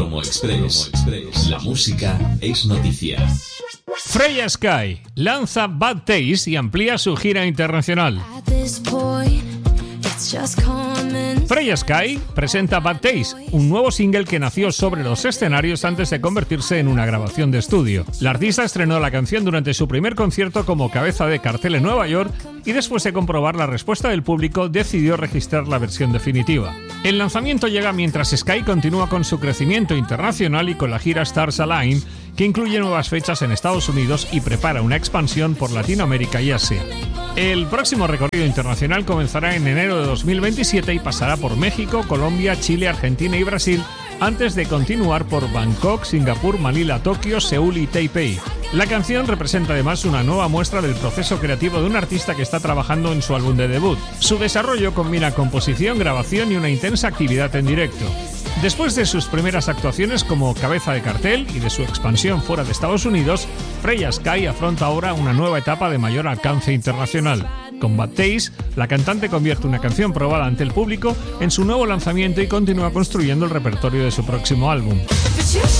Promo Express. La música es noticia. Freya Sky lanza Bad Taste y amplía su gira internacional. Freya Sky presenta Bad Taste, un nuevo single que nació sobre los escenarios antes de convertirse en una grabación de estudio. La artista estrenó la canción durante su primer concierto como cabeza de cartel en Nueva York y después de comprobar la respuesta del público decidió registrar la versión definitiva. El lanzamiento llega mientras Sky continúa con su crecimiento internacional y con la gira Stars Align, que incluye nuevas fechas en Estados Unidos y prepara una expansión por Latinoamérica y Asia. El próximo recorrido internacional comenzará en enero de 2027 y pasará por México, Colombia, Chile, Argentina y Brasil, antes de continuar por Bangkok, Singapur, Manila, Tokio, Seúl y Taipei. La canción representa además una nueva muestra del proceso creativo de un artista que está trabajando en su álbum de debut. Su desarrollo combina composición, grabación y una intensa actividad en directo. Después de sus primeras actuaciones como cabeza de cartel y de su expansión fuera de Estados Unidos, Freya Sky afronta ahora una nueva etapa de mayor alcance internacional. Con Bad Taste, la cantante convierte una canción probada ante el público en su nuevo lanzamiento y continúa construyendo el repertorio de su próximo álbum.